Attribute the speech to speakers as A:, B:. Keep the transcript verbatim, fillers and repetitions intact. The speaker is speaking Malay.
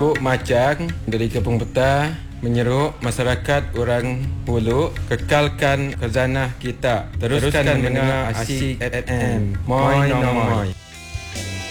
A: Kok Macang dari Kampung Petah menyeru masyarakat orang Pulut kekalkan khazanah kita. Teruskan, Teruskan mendengar Asyik F M. Moi no moi.